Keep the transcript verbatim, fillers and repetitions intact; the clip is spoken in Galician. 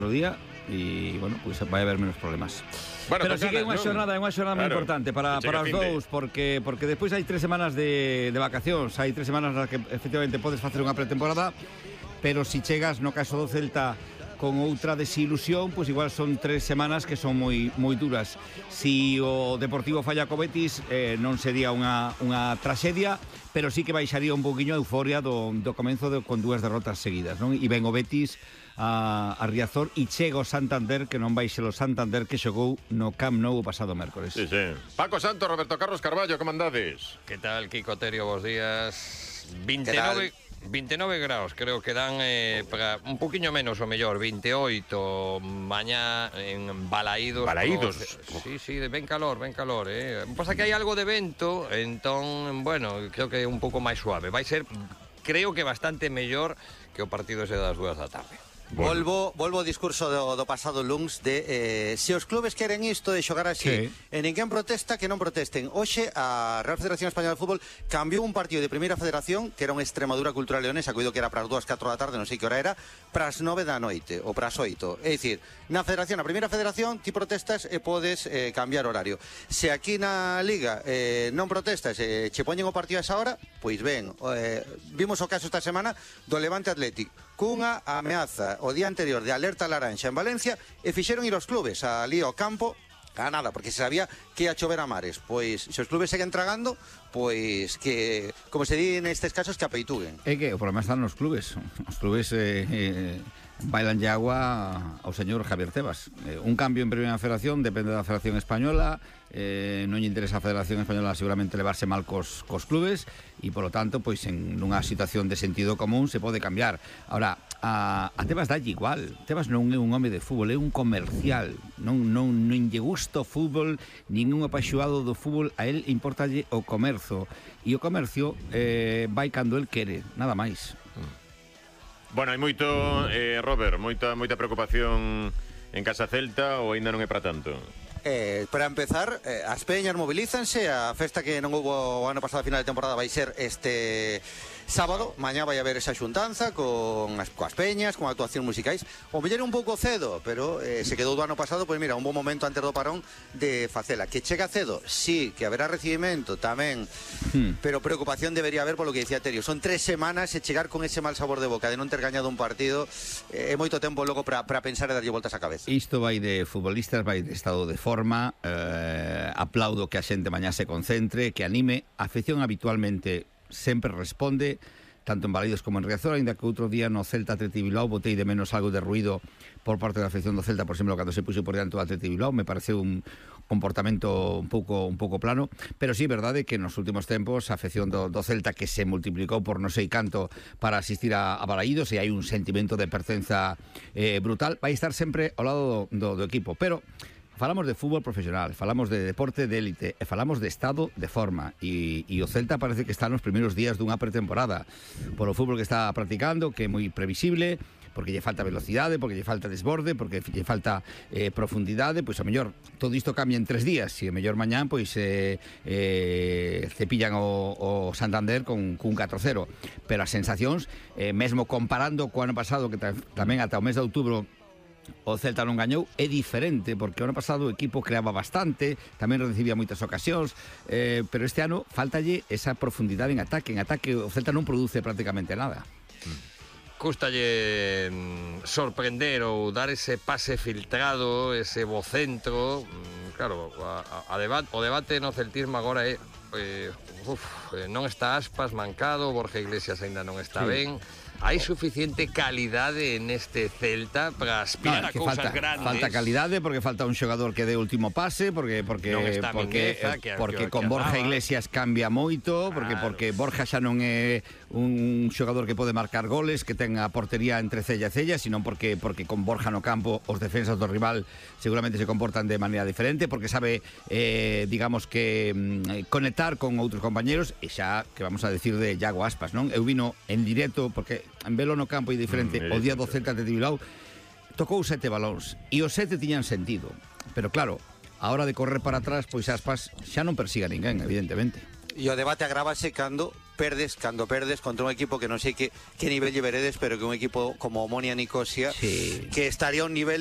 día e, bueno, pois pues vai haber menos problemas. Bueno, pero pues sí que é unha ganas, xornada, é unha xornada moi claro, importante para, para os dous, porque porque despois hai tres semanas de, de vacacións, hai tres semanas nas que efectivamente podes facer unha pretemporada, pero si chegas no caso do Celta con outra desilusión, pois igual son tres semanas que son moi moi duras. Si o Deportivo falla co Betis, eh, non sería unha, unha traxedia, pero sí que baixaría un pouquiño a euforia do, do comenzo de, con dúas derrotas seguidas, non? E ven o Betis a, a Riazor e chega o Santander, que non baixe o Santander que xogou no Camp Nou o pasado mércores. Sí, sí. Paco Santos, Roberto Carlos Carballo, como andades? Que tal, Kiko Terio, bos días. veintinueve, veintinueve graus, creo que dan eh, para un poquinho menos o mellor, veintioito mañá en Balaídos. Balaídos. Pro, sí, sí, ben calor, ben calor, eh. Pasa que hai algo de vento, entón, bueno, creo que é un pouco máis suave. Vai ser, creo que bastante mellor que o partido ese das dúas da tarde. Bueno. Volvo, volvo ao discurso do, do pasado luns de eh, se os clubes queren isto de xogar así, sí. E ninguén protesta, que non protesten. Hoxe a Real Federación Española de Fútbol cambiou un partido de Primeira Federación, que era un Extremadura Cultural Leonesa, cuido que era para as dúas, catro da tarde, non sei que hora era, para as nove da noite, ou para as oito. É dicir, na Federación, na Primeira Federación, ti protestas e podes eh, cambiar horario. Se aquí na Liga eh, non protestas e eh, che poñen o partido a esa hora, pois ben, eh, vimos o caso esta semana do Levante Athletic, cunha ameaza o día anterior de alerta laranxa en Valencia e fixeron ir os clubes ali ao campo a nada, porque se sabía que ia chover a mares. Pois, se os clubes seguen tragando, pois que, como se di nestes casos, que apeituguen. É que o problema está nos clubes. Os clubes eh, eh, bailan de agua ao señor Javier Tebas. Eh, un cambio en Primeira Federación depende da Federación Española, eh, non lle interesa a Federación Española seguramente levarse mal cos, cos clubes e, polo tanto, pois en nunha situación de sentido común se pode cambiar. Ahora, a, a Tebas dalle igual. Tebas non é un home de fútbol, é un comercial. Non, non, non lle gusta o fútbol, nin un apaixoado do fútbol, a él importalle o comercio. E o comercio eh, vai cando el quere, nada máis. Bueno, hai moito, eh, Robert, moita, moita preocupación en Casa Celta ou aínda non é para tanto? Eh, para empezar, eh, as peñas mobilízanse. A festa que non houbo o ano pasado a final de temporada vai ser este sábado. Mañá vai haber esa xuntanza con as, coas peñas, con actuacións musicais. O mellor un pouco cedo, pero eh, se quedou do ano pasado, pois mira, un bon momento antes do parón de facela. Que chega cedo, sí, que haberá recibimento tamén, hmm. pero preocupación debería haber polo que dicía Terio. Son tres semanas e chegar con ese mal sabor de boca de non ter gañado un partido é eh, moito tempo logo para pensar e darlle voltas á cabeza. Isto vai de futbolistas, vai de estado de forma, eh, aplaudo que a xente mañá se concentre, que anime. A afección habitualmente sempre responde, tanto en Balaídos como en Riazor, ainda que outro día no Celta Athletic Bilbao botei de menos algo de ruido por parte da afección do Celta, por exemplo, cando se puxo por diante o Athletic Bilbao, me pareceu un comportamento un pouco un pouco plano, pero sí, verdade que nos últimos tempos a afección do, do Celta, que se multiplicou por non sei canto para asistir a, a Balaídos, e hai un sentimento de pertenza eh, brutal, vai estar sempre ao lado do, do, do equipo, pero falamos de fútbol profesional, falamos de deporte de élite e falamos de estado de forma, e, e o Celta parece que está nos primeiros días dunha pretemporada polo fútbol que está practicando, que é moi previsible, porque lle falta velocidade, porque lle falta desborde, porque lle falta eh, profundidade. Pois a mellor todo isto cambia en tres días, e a mellor mañán pois eh, eh, cepillan o, o Santander con, con un catro cero, pero as sensacións, eh, mesmo comparando co ano pasado, que tamén ata o mes de outubro o Celta non gañou, é diferente, porque o ano pasado o equipo creaba bastante, tamén recibía moitas ocasións, eh, pero este ano faltalle esa profundidade en ataque. En ataque o Celta non produce prácticamente nada. Custalle sorprender ou dar ese pase filtrado, ese bocentro. Claro, a, a debate, o debate no celtismo agora é eh, uf, non está Aspas mancado, Borja Iglesias aínda non está sí. ben. Hai suficiente calidade neste Celta para aspirar no, a cousas falta, grandes. Falta calidade porque falta un xogador que dé o último pase, porque porque non está porque Mingueza, que, porque que, con que Borja andaba. Iglesias cambia moito, porque claro. porque Borja xa non é un xogador que pode marcar goles, que ten a portería entre cella e cella, sino porque porque con Borja no campo os defensas do rival seguramente se comportan de maneira diferente, porque sabe eh, digamos que mm, conectar con outros compañeros, e xa que vamos a decir de Iago Aspas, non? Eu vino en directo porque en velo no campo é diferente. Mm, o día do Celta de Bilbao tocou sete balóns e os sete tiñan sentido, pero claro, a hora de correr para atrás, pois Aspas xa non persiga ninguén, evidentemente. E o debate agravase cando perdes, cando perdes contra un equipo que non sei que, que nivel lle veredes, pero que un equipo como Omonia Nicosia, sí. que estaría a un nivel